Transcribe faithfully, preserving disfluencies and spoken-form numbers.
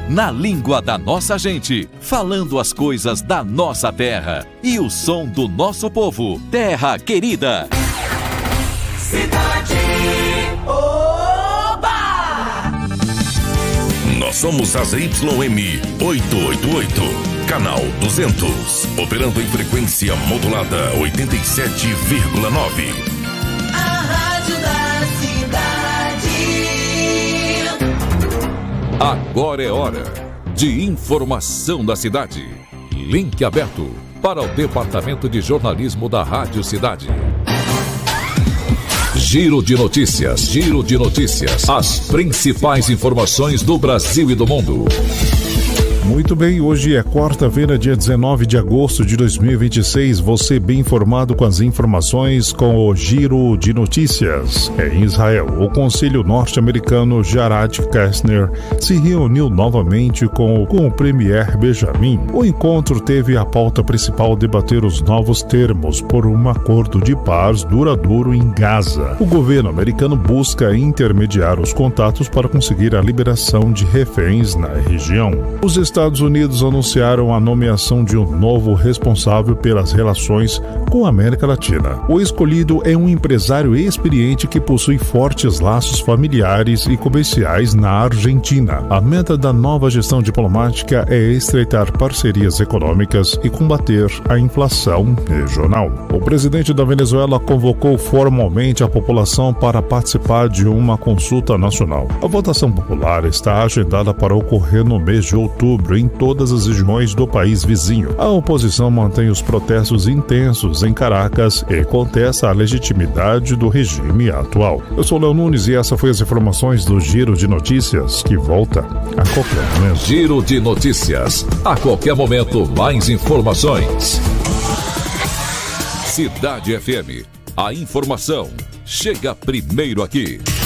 na língua da nossa gente, falando as coisas da nossa terra e o som do nosso povo. Terra querida. Cidade Oba! Nós somos a Z Y M oitocentos e oitenta e oito, canal duzentos, operando em frequência modulada oitenta e sete vírgula nove. A rádio da cidade. Agora é hora de informação da cidade. Link aberto para o Departamento de Jornalismo da Rádio Cidade. Giro de notícias, giro de notícias. As principais informações do Brasil e do mundo. Muito bem, hoje é quarta-feira, dia dezenove de agosto de dois mil e vinte e seis. Você bem informado com as informações com o Giro de Notícias. Em Israel, o Conselho norte-americano Jared Kushner se reuniu novamente com, com o premier Benjamin. O encontro teve a pauta principal debater os novos termos por um acordo de paz duradouro em Gaza. O governo americano busca intermediar os contatos para conseguir a liberação de reféns na região. Os Estados Unidos anunciaram a nomeação de um novo responsável pelas relações com a América Latina. O escolhido é um empresário experiente que possui fortes laços familiares e comerciais na Argentina. A meta da nova gestão diplomática é estreitar parcerias econômicas e combater a inflação regional. O presidente da Venezuela convocou formalmente a população para participar de uma consulta nacional. A votação popular está agendada para ocorrer no mês de outubro em todas as regiões do país vizinho. A oposição mantém os protestos intensos em Caracas e contesta a legitimidade do regime atual. Eu sou Léo Nunes e essa foi as informações do Giro de Notícias, que volta a qualquer momento. Giro de Notícias. A qualquer momento, mais informações. Cidade F M. A informação chega primeiro aqui.